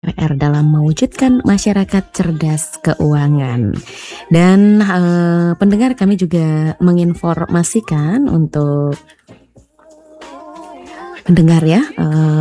PR dalam mewujudkan masyarakat cerdas keuangan. Dan, pendengar kami juga menginformasikan untuk pendengar ya,